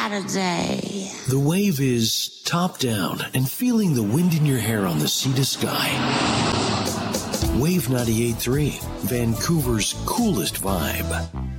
Saturday. The wave is top down and feeling the wind in your hair on the sea to sky. Wave 98.3, Vancouver's coolest vibe.